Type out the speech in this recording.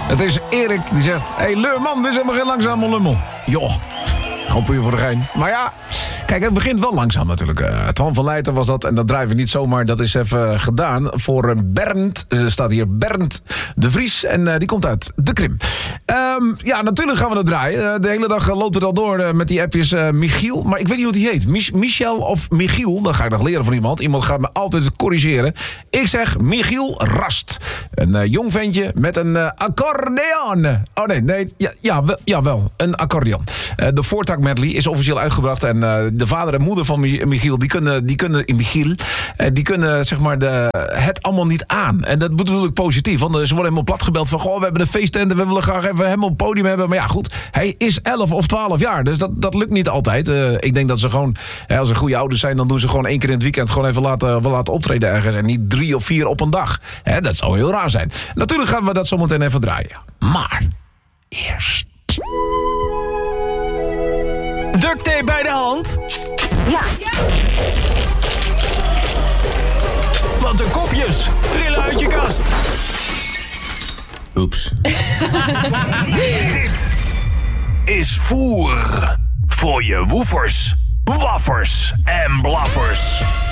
Het is Erik die zegt... Hé, man, dit is helemaal geen langzame lummel. Joh, gewoon puur voor de gein. Maar ja... Kijk, het begint wel langzaam natuurlijk. Twan van Leijten was dat en dat draaien we niet zomaar. Dat is even gedaan voor Bernd. Er staat hier Bernd de Vries en die komt uit de Krim. Ja, natuurlijk gaan we dat draaien. De hele dag loopt het al door met die appjes Michiel. Maar ik weet niet hoe die heet. Michel of Michiel, dat ga ik nog leren van iemand. Iemand gaat me altijd corrigeren. Ik zeg Michiel Rast. Een jong ventje met een accordeon. Oh nee, ja, wel. Een accordeon. De voortak medley is officieel uitgebracht en... de vader en moeder van Michiel, die kunnen zeg maar het allemaal niet aan. En dat bedoel ik positief, want ze worden helemaal platgebeld van... Goh, we hebben een feesttent en we willen graag even hem op het podium hebben. Maar ja, goed, hij is 11 of 12 jaar, dus dat lukt niet altijd. Ik denk dat ze gewoon, als ze goede ouders zijn... dan doen ze gewoon 1 keer in het weekend gewoon even laten optreden ergens. En niet 3 of 4 op een dag. Dat zou heel raar zijn. Natuurlijk gaan we dat zometeen even draaien. Maar eerst... Duct tape bij de hand? Ja. Want de kopjes trillen uit je kast. Oeps. Dit is voer voor je woefers, waffers en blaffers.